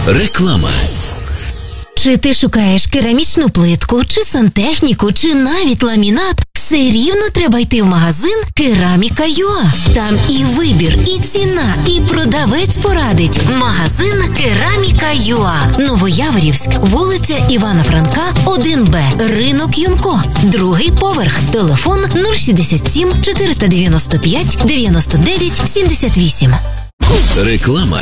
Реклама. Чи ти шукаєш керамічну плитку, чи сантехніку, чи навіть ламінат? Все рівно треба йти в магазин Кераміка.ua. Там і вибір, і ціна, і продавець порадить. Магазин Кераміка.ua. Новояворівськ, вулиця Івана Франка, 1Б, ринок Юнко. Другий поверх. Телефон 067 495 99 78. Реклама.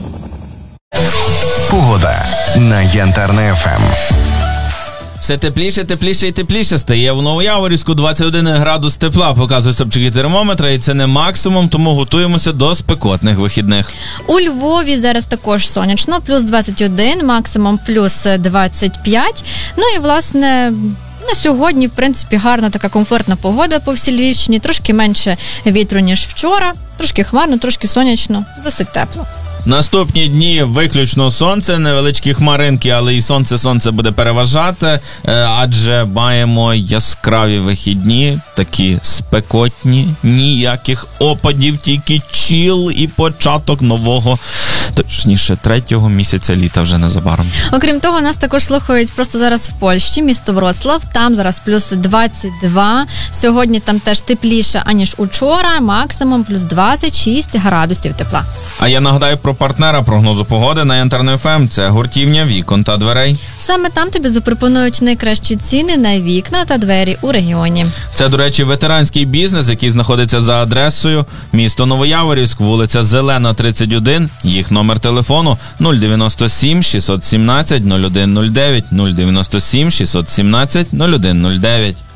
Погода на Янтарне ФМ. Все тепліше і тепліше стає. В Новояворівську 21 градус тепла показує стопчики термометра, і це не максимум, тому готуємося до спекотних вихідних. У Львові зараз також сонячно, плюс 21, максимум плюс 25. Ну і, власне, на сьогодні, в принципі, гарна така комфортна погода по всій Львівщині. Трошки менше вітру, ніж вчора. Трошки хмарно, трошки сонячно. Досить тепло. Наступні дні виключно сонце, невеличкі хмаринки, але і сонце буде переважати, адже маємо яскраві вихідні, такі спекотні, ніяких опадів, тільки чіл і початок нового, точніше, 3-го місяця літа вже незабаром. Окрім того, нас також слухають просто зараз в Польщі, місто Вроцлав, там зараз плюс 22, сьогодні там теж тепліше, аніж учора, максимум плюс 26 градусів тепла. А я нагадаю про партнера прогнозу погоди на Янтарне ФМ. Це гуртівня вікон та дверей. Саме там тобі запропонують найкращі ціни на вікна та двері у регіоні. Це, до речі, ветеранський бізнес, який знаходиться за адресою місто Новояворівськ, вулиця Зелена, 31. Їх номер телефону 097 617 0109, 097 617 0109.